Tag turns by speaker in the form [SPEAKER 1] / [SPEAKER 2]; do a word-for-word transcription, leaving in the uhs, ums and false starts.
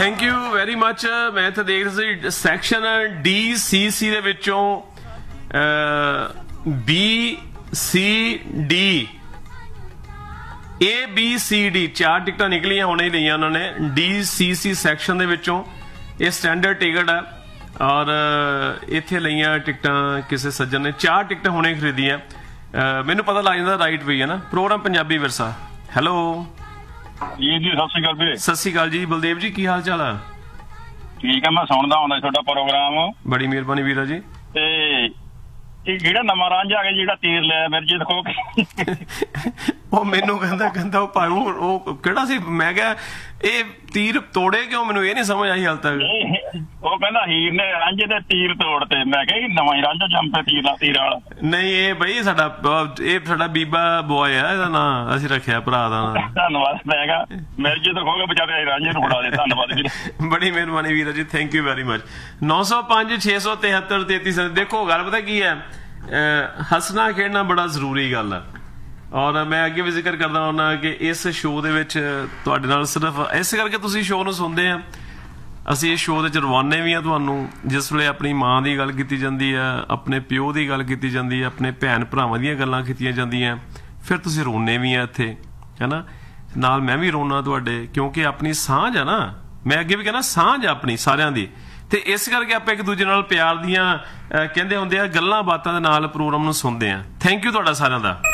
[SPEAKER 1] Thank you very much. ਮੈਂ ਇੱਥੇ ਦੇਖ ਰਿਹਾ ਸੀ ਸੈਕਸ਼ਨ ਡੀ ਸੀ ਸੀ ਦੇ ਵਿੱਚੋਂ B C D A B C D ਚਾਰ ਟਿਕਟਾਂ ਨਿਕਲੀਆਂ ਹੁਣੇ ਹੀ ਲਈਆਂ ਉਹਨਾਂ ਨੇ ਡੀ ਸੀ ਸੀ ਸੈਕਸ਼ਨ ਦੇ ਵਿੱਚੋਂ। ਇਹ ਸਟੈਂਡਰਡ ਟਿਕਟ ਹੈ ਔਰ ਇੱਥੇ ਲਈਆਂ ਟਿਕਟਾਂ ਕਿਸੇ ਸੱਜਣ ਨੇ ਚਾਰ ਟਿਕਟਾਂ ਹੁਣੇ ਖਰੀਦੀਆਂ। ਮੈਨੂੰ ਪਤਾ ਲੱਗ ਜਾਂਦਾ ਰਾਈਟ ਵੀ ਹੈ ਨਾ। ਪ੍ਰੋਗਰਾਮ ਪੰਜਾਬੀ ਵਿਰਸਾ। ਹੈਲੋ
[SPEAKER 2] ਜੀ ਜੀ ਸਤਿ ਸ਼੍ਰੀ ਅਕਾਲ ਵੀਰੇ।
[SPEAKER 1] ਸਤਿ ਸ਼੍ਰੀ ਅਕਾਲ ਜੀ। ਬਲਦੇਵ ਜੀ ਕੀ ਹਾਲ ਚਾਲ ਆ?
[SPEAKER 2] ਠੀਕ ਹੈ, ਮੈਂ ਸੁਣਦਾ ਹੁੰਦਾ ਤੁਹਾਡਾ ਪ੍ਰੋਗਰਾਮ।
[SPEAKER 1] ਬੜੀ ਮਿਹਰਬਾਨੀ ਵੀਰਾ ਜੀ।
[SPEAKER 2] ਤੇ ਇਹ ਜਿਹੜਾ ਨਵਾਂ ਰਾਂਝਾ ਆ ਗਿਆ ਜਿਹੜਾ ਤੀਰ ਲਿਆ ਮਿਰਜੀਤ ਖੋ ਕੇ
[SPEAKER 1] ਉਹ ਮੈਨੂੰ ਕਹਿੰਦਾ ਕਹਿੰਦਾ ਉਹ ਭਾਈ ਉਹ ਕਿਹੜਾ ਸੀ? ਮੈਂ ਕਿਹਾ ਇਹ ਤੀਰ ਤੋੜੇ ਕਿਉਂ? ਮੈਨੂੰ ਇਹ ਨਹੀਂ ਸਮਝ ਆਈ ਹਾਲ ਤੱਕ।
[SPEAKER 2] ਉਹ ਕਹਿੰਦਾ ਹੀਰ ਨੇ ਰਾਂਝੇ ਦੇ ਤੀਰ ਤੋੜਤੇ। ਮੈਂ ਕਿਹਾ ਨਵਾਂ ਹੀ ਰਾਂਝਾ ਜੰਮ ਤੀਰ ਨਾਲ ਤੀਰ ਵਾਲਾ।
[SPEAKER 1] ਨਹੀਂ ਇਹ ਬਈ ਸਾਡਾ ਇਹ ਸਾਡਾ ਬੀਬਾ ਬੋਏ ਆ, ਇਹਦਾ ਨਾਂ ਅਸੀਂ ਰੱਖਿਆ ਭਰਾ ਦਾ ਨਾਂ।
[SPEAKER 2] ਧੰਨਵਾਦ। ਮੈਂ ਕਿਹਾ ਮਿਰਜੀਤ ਖੋ ਕੇ ਵਿਚਾਰੇ ਰਾਂਝੇ ਨੂੰ ਫੜਾ ਦੇ। ਧੰਨਵਾਦ ਵੀਰੇ,
[SPEAKER 1] ਬੜੀ ਮਿਹਰਬਾਨੀ ਵੀਰਾ ਜੀ। Thank you very much. ਨੌ ਸੌ ਪੰਜ ਛੇ ਸੌ ਤਿਹੱਤਰ ਤੇਤੀ। ਦੇਖੋ ਗੱਲ ਪਤਾ ਕੀ ਹੈ, ਹੱਸਣਾ ਖੇਡਣਾ ਬੜਾ ਜ਼ਰੂਰੀ ਗੱਲ ਹੈ। ਔਰ ਮੈਂ ਅੱਗੇ ਵੀ ਜ਼ਿਕਰ ਕਰਦਾ ਹੁੰਦਾ ਕਿ ਇਸ ਸ਼ੋਅ ਦੇ ਵਿੱਚ ਤੁਹਾਡੇ ਨਾਲ ਸਿਰਫ ਇਸ ਕਰਕੇ ਤੁਸੀਂ ਸ਼ੋਅ ਨੂੰ ਸੁਣਦੇ ਆ। ਅਸੀਂ ਇਸ ਸ਼ੋਅ ਦੇ ਚ ਰਵਾਨੇ ਵੀ ਆ ਤੁਹਾਨੂੰ। ਜਿਸ ਵੇਲੇ ਆਪਣੀ ਮਾਂ ਦੀ ਗੱਲ ਕੀਤੀ ਜਾਂਦੀ ਆ, ਆਪਣੇ ਪਿਓ ਦੀ ਗੱਲ ਕੀਤੀ ਜਾਂਦੀ ਆ, ਆਪਣੇ ਭੈਣ ਭਰਾਵਾਂ ਦੀਆਂ ਗੱਲਾਂ ਕੀਤੀਆਂ ਜਾਂਦੀਆਂ, ਫਿਰ ਤੁਸੀਂ ਰੋਨੇ ਵੀ ਆ ਇੱਥੇ, ਹੈ ਨਾ। ਨਾਲ ਮੈਂ ਵੀ ਰੋਣਾ ਤੁਹਾਡੇ, ਕਿਉਂਕਿ ਆਪਣੀ ਸਾਂਝ ਆ ਨਾ। ਮੈਂ ਅੱਗੇ ਵੀ ਕਹਿੰਦਾ ਸਾਂਝ ਆ ਆਪਣੀ ਸਾਰਿਆਂ ਦੀ। ਤੇ ਇਸ ਕਰਕੇ ਆਪਾਂ ਇੱਕ ਦੂਜੇ ਨਾਲ ਪਿਆਰ ਦੀਆਂ ਕਹਿੰਦੇ ਹੁੰਦੇ ਆ ਗੱਲਾਂ ਬਾਤਾਂ ਦੇ ਨਾਲ ਪ੍ਰੋਗਰਾਮ ਨੂੰ ਸੁਣਦੇ ਆ। ਥੈਂਕ ਯੂ ਤੁਹਾਡਾ ਸਾਰਿਆਂ ਦਾ।